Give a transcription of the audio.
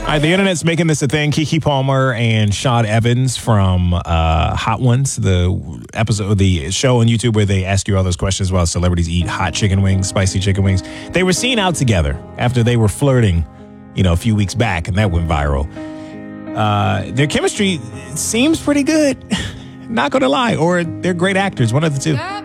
right, the internet's making this a thing. Keke Palmer and Sean Evans from Hot Ones, the show on YouTube where they ask you all those questions while celebrities eat hot chicken wings, spicy chicken wings. They were seen out together after they were flirting, a few weeks back, and that went viral. Their chemistry seems pretty good, not gonna lie, or they're great actors, one of the two.